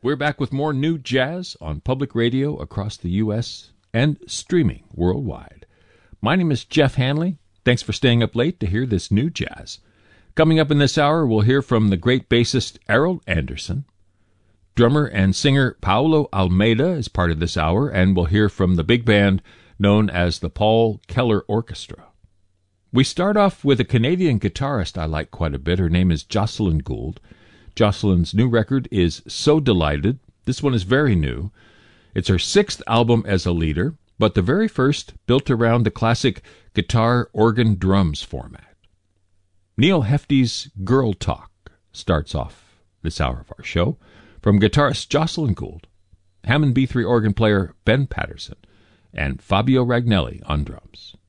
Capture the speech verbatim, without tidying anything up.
We're back with more new jazz on public radio across the U S and streaming worldwide. My name is Jeff Hanley. Thanks for staying up late to hear this new jazz. Coming up in this hour, we'll hear from the great bassist Errol Anderson. Drummer and singer Paulo Almeida is part of this hour, and we'll hear from the big band known as the Paul Keller Orchestra. We start off with a Canadian guitarist I like quite a bit. Her name is Jocelyn Gould. Jocelyn's new record is So Delighted. This one is very new. It's her sixth album as a leader, but the very first built around the classic guitar, organ, drums format. Neil Hefti's Girl Talk starts off this hour of our show, from guitarist Jocelyn Gould, Hammond B three organ player Ben Patterson, and Fabio Ragnelli on drums.